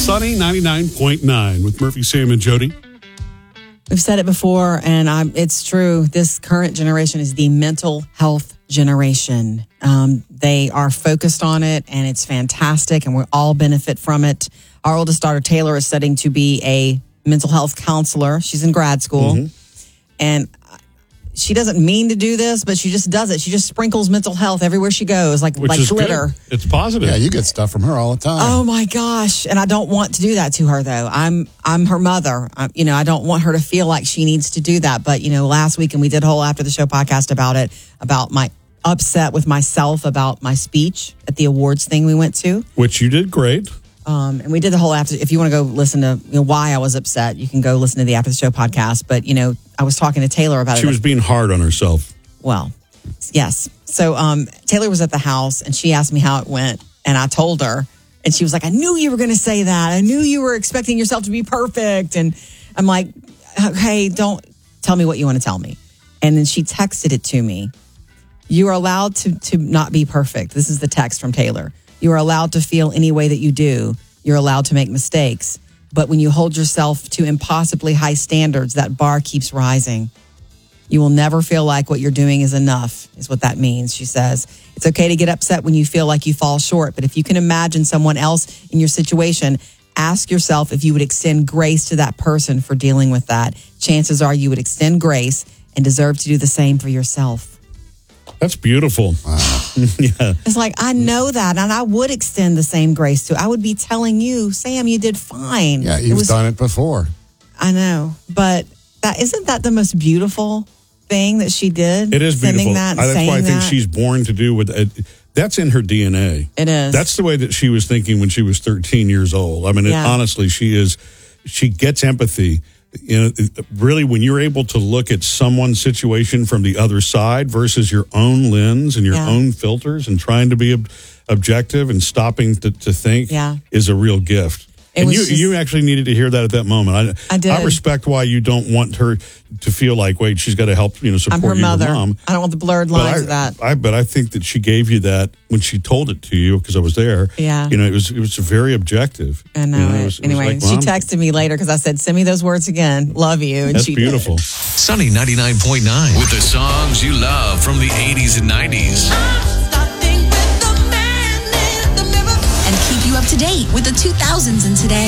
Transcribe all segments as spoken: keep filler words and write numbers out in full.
Sunny ninety-nine point nine with Murphy, Sam, and Jody. We've said it before, and I'm, it's true. This current generation is the mental health generation. Um, they are focused on it, and it's fantastic, and we all benefit from it. Our oldest daughter, Taylor, is studying to be a mental health counselor. She's in grad school, mm-hmm. and she doesn't mean to do this, but she just does it. She just sprinkles mental health everywhere she goes, like Which like is glitter. Good. It's positive. Yeah, you get stuff from her all the time. Oh my gosh! And I don't want to do that to her, though. I'm I'm her mother. I, you know, I don't want her to feel like she needs to do that. But you know, last week, and we did a whole after the show podcast about it, about my upset with myself about my speech at the awards thing we went to, which you did great. Um, and we did the whole after. If you want to go listen to you know, why I was upset, you can go listen to the after the show podcast. But you know, I was talking to Taylor about she it. She was being hard on herself. Well, yes. So um, Taylor was at the house, and she asked me how it went, and I told her, and she was like, "I knew you were going to say that. I knew you were expecting yourself to be perfect." And I'm like, "Okay, don't tell me what you want to tell me." And then she texted it to me. You are allowed to to not be perfect. This is the text from Taylor. You are allowed to feel any way that you do. You're allowed to make mistakes. But when you hold yourself to impossibly high standards, that bar keeps rising. You will never feel like what you're doing is enough, is what that means, she says. It's okay to get upset when you feel like you fall short. But if you can imagine someone else in your situation, ask yourself if you would extend grace to that person for dealing with that. Chances are you would extend grace and deserve to do the same for yourself. That's beautiful. Wow. Yeah. It's like, I know that, and I would extend the same grace to. I would be telling you, Sam, you did fine. Yeah, you've it was, done it before. I know, but that isn't that the most beautiful thing that she did? It is beautiful. That, I, that's why I think that. she's born to do with it. That's in her D N A. It is. That's the way that she was thinking when she was thirteen years old. I mean, Yeah. it, honestly, she is. She gets empathy. You know, really, when you're able to look at someone's situation from the other side versus your own lens and your Yeah. own filters and trying to be ob- objective and stopping to, to think Yeah. is a real gift. It and was you just- you actually needed to hear that at that moment. I, I did. I respect why you don't want her to feel like, wait, she's got to help, you know, support I'm her you, mother. your mom. I don't want the blurred But lines I, of that. I, but I think that she gave you that when she told it to you, because I was there. Yeah. You know, it was it was very objective. I know, You know, it. it was- it was Anyway, like, she Mom, texted me later because I said, send me those words again. Love you. And That's she beautiful. Did. Sunny ninety-nine point nine with the songs you love from the eighties and nineties. And keep you up to date with the two thousands and today.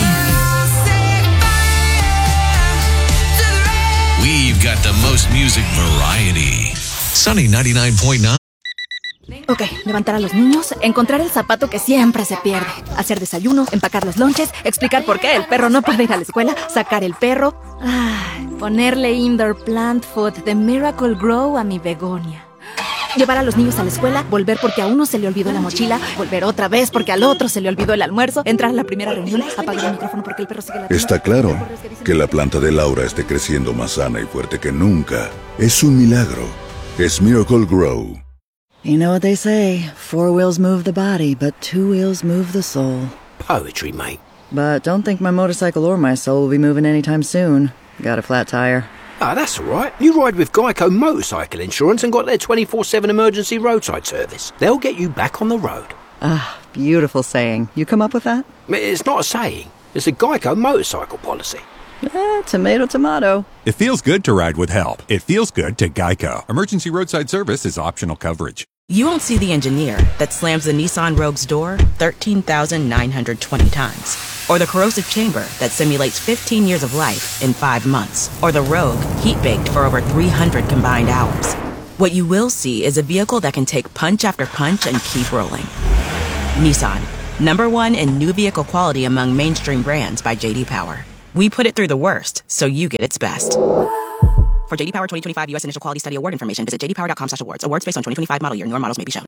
We've got the most music variety. Sunny ninety-nine point nine. Ok, levantar a los niños, encontrar el zapato que siempre se pierde, hacer desayuno, empacar los lonches, explicar por qué el perro no puede ir a la escuela, sacar el perro, ay, ponerle indoor plant food de Miracle Grow a mi begonia. Llevar a los niños a la escuela, volver porque a uno se le olvidó la mochila, volver otra vez porque al otro se le olvidó el almuerzo, entrar a la primera reunión, apagar el micrófono porque el perro sigue la... Está claro que la planta de Laura esté creciendo más sana y fuerte que nunca. Es un milagro. Es Miracle Grow. You know what they say, four wheels move the body, but two wheels move the soul. Poetry, mate. But don't think my motorcycle or my soul will be moving anytime soon. Got a flat tire. Ah, that's all right. You ride with Geico Motorcycle Insurance and got their twenty-four seven emergency roadside service. They'll get you back on the road. Ah, beautiful saying. You come up with that? It's not a saying. It's a Geico motorcycle policy. Eh, tomato, tomato. It feels good to ride with help. It feels good to Geico. Emergency roadside service is optional coverage. You won't see the engineer that slams the Nissan Rogue's door thirteen thousand nine hundred twenty times. Or the corrosive chamber that simulates fifteen years of life in five months. Or the Rogue heat-baked for over three hundred combined hours. What you will see is a vehicle that can take punch after punch and keep rolling. Nissan, number one in new vehicle quality among mainstream brands by J D Power. We put it through the worst, so you get its best. For J D Power twenty twenty-five U S Initial Quality Study Award information, visit j d power dot com slash awards. Awards based on twenty twenty-five model year. Newer models may be shown.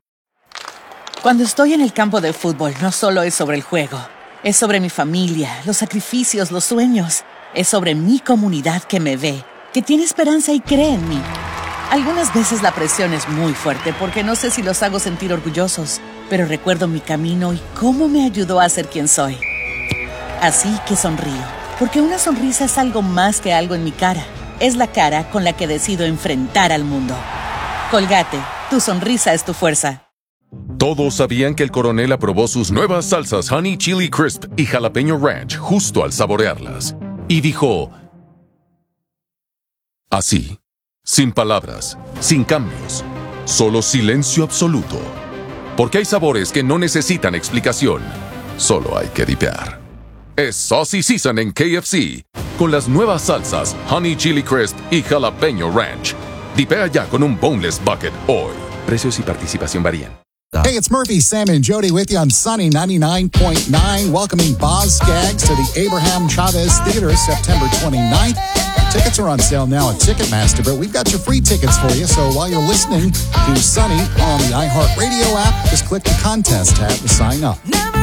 Cuando estoy en el campo de fútbol, no solo es sobre el juego. Es sobre mi familia, los sacrificios, los sueños. Es sobre mi comunidad que me ve, que tiene esperanza y cree en mí. Algunas veces la presión es muy fuerte porque no sé si los hago sentir orgullosos, pero recuerdo mi camino y cómo me ayudó a ser quien soy. Así que sonrío, porque una sonrisa es algo más que algo en mi cara. Es la cara con la que decido enfrentar al mundo. Colgate, tu sonrisa es tu fuerza. Todos sabían que el coronel aprobó sus nuevas salsas Honey Chili Crisp y Jalapeño Ranch justo al saborearlas. Y dijo... así, sin palabras, sin cambios, solo silencio absoluto. Porque hay sabores que no necesitan explicación, solo hay que dipear. Es Saucy Season en K F C, con las nuevas salsas Honey Chili Crisp y Jalapeño Ranch. Dipea ya con un Boneless Bucket hoy. Precios y participación varían. Hey, it's Murphy, Sam, and Jody with you on Sunny ninety-nine point nine, welcoming Boz Scaggs to the Abraham Chavez Theater September twenty-ninth. Tickets are on sale now at Ticketmaster, but we've got your free tickets for you. So while you're listening to Sunny on the iHeartRadio app, just click the contest tab to sign up. Never